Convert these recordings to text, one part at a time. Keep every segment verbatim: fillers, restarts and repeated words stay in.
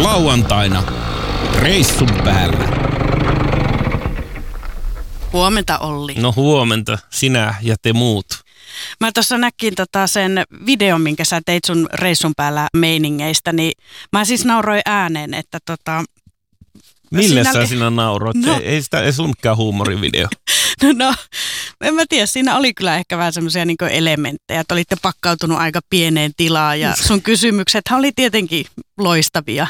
Lauantaina reissun päällä. Huomenta, Olli. No huomenta, sinä ja te muut. Mä tuossa näkin tota sen videon, minkä sä teit sun reissun päällä meiningeistä, niin mä siis nauroin ääneen, että tota... Mille siinä... sä sinä nauroit? No. Ei, ei sitä ei ollut mikään huumorivideo. no, no, en mä tiedä, siinä oli kyllä ehkä vähän semmoisia niin elementtejä, että olitte pakkautunut aika pieneen tilaan ja sun kysymyksethän oli tietenkin loistavia.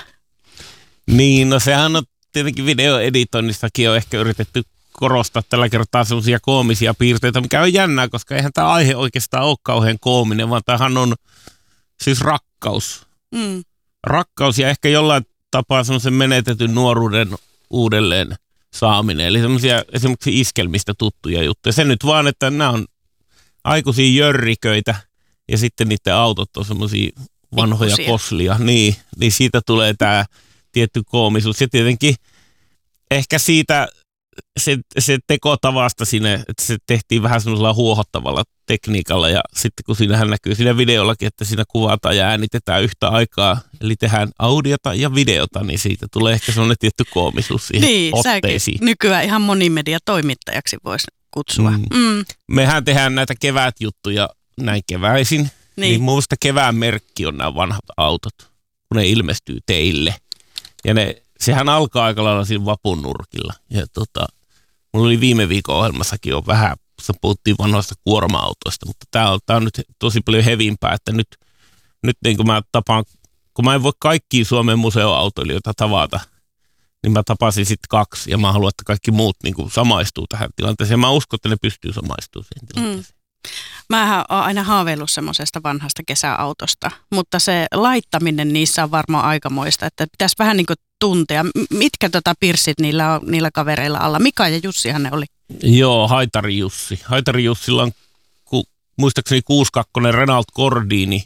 Niin, no sehän on tietenkin videoeditoinnistakin on ehkä yritetty korostaa tällä kertaa semmoisia koomisia piirteitä, mikä on jännää, koska eihän tämä aihe oikeastaan ole kauhean koominen, vaan tämähän on siis rakkaus. Mm. Rakkaus ja ehkä jollain tapaa semmoisen menetetyn nuoruuden uudelleen saaminen. Eli semmoisia esimerkiksi iskelmistä tuttuja juttuja. Se nyt vaan, että nämä on aikuisia jörriköitä ja sitten niiden autot on semmoisia vanhoja Pikkusia. koslia. Niin, niin siitä tulee tämä tietty koomisuus. Ja tietenkin ehkä siitä se, se tekotavasta siinä, että se tehtiin vähän semmoisella huohottavalla tekniikalla. Ja sitten kun siinähän näkyy siinä videollakin, että siinä kuvataan ja äänitetään yhtä aikaa, eli tehdään audiota ja videota, niin siitä tulee ehkä semmoinen tietty koomisuus siihen niin, otteisiin. Säkin nykyään ihan monimediatoimittajaksi voisi kutsua. Mm. Mm. Mehän tehdään näitä kevätjuttuja näin keväisin. Niin, niin muusta kevään merkki on nämä vanhat autot, kun ne ilmestyy teille. Ja ne, sehän alkaa aika lailla siinä vapun nurkilla. Ja tota, mulla oli viime viikon ohjelmassakin jo vähän, se puhuttiin vanhoista kuorma-autoista, mutta tää on, tää on nyt tosi paljon hevimpää, että nyt, nyt niin kun mä tapaan, kun mä en voi kaikkia Suomen museoautoilijoita tavata, niin mä tapasin sitten kaksi ja mä haluan, että kaikki muut niin kuin samaistuu tähän tilanteeseen. Mä uskon, että ne pystyy samaistumaan siihen tilanteeseen. Mm. Mähän oon aina haaveillut semmoisesta vanhasta kesäautosta, mutta se laittaminen niissä on varmaan aikamoista, että pitäisi vähän niin kuin tuntea, mitkä tota pirssit niillä on niillä kavereilla alla. Mika ja Jussihan ne oli. Joo, Haitari Jussi. Haitari Jussilla on ku, muistaakseni kuusikymmentäkaksi Renault Gordini.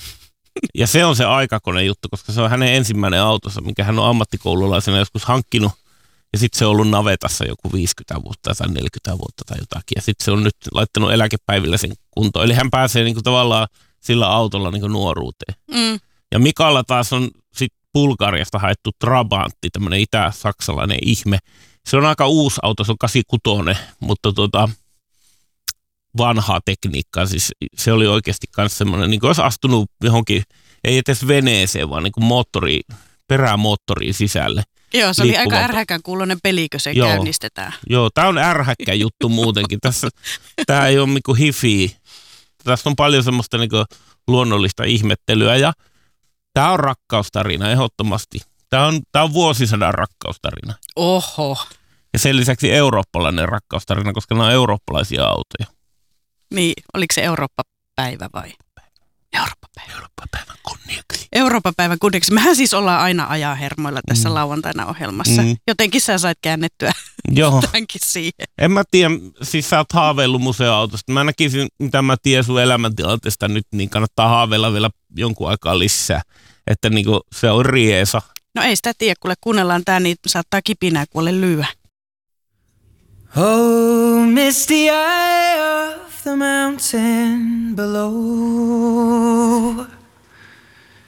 Ja se on se aikakone juttu, koska se on hänen ensimmäinen autonsa, minkä hän on ammattikoululaisena joskus hankkinut. Ja sitten se on ollut navetassa joku viisikymmentä vuotta tai neljäkymmentä vuotta tai jotakin. Ja sitten se on nyt laittanut eläkepäivillä sen kuntoon. Eli hän pääsee niinku tavallaan sillä autolla niinku nuoruuteen. Mm. Ja Mikalla taas on sitten Bulgariasta haettu Trabantti, tämmöinen itä-saksalainen ihme. Se on aika uusi auto, se on kahdeksankymmentäkuusi, mutta tuota, vanhaa tekniikkaa. Siis se oli oikeasti myös semmoinen, niin kuin olisi astunut johonkin, ei edes veneeseen, vaan niin kuin moottori, perämoottoriin sisälle. Joo, se oli aika ärhäkän kuuloinen pelikö se Joo. käynnistetään. Joo, tämä on ärhäkkä juttu muutenkin. Tässä, tämä ei ole niinku hifi. Tässä on paljon semmoista niinku luonnollista ihmettelyä ja tämä on rakkaustarina ehdottomasti. Tämä on, tämä on vuosisadan rakkaustarina. Oho. Ja sen lisäksi eurooppalainen rakkaustarina, koska nämä on eurooppalaisia autoja. Niin, oliko se Eurooppa-päivä vai? Eurooppa-päivä. Eurooppa-päivän kunniaksi. Eurooppa-päivän kunniaksi. Mehän siis ollaan aina ajaa hermoilla tässä mm. lauantaina ohjelmassa. Mm. Jotenkin sä sait käännettyä tämänkin siihen. En mä tiedä, siis sä oot haaveillut museoautosta. Mä näkisin, mitä mä tiedän sun elämäntilanteesta nyt, niin kannattaa haaveilla vielä jonkun aikaa lisää. Että niinku se on riesa. No ei sitä tiedä, kuule kuunnellaan tää, niin saattaa kipinää kuule lyö. Oh, misty eye of the mountain below.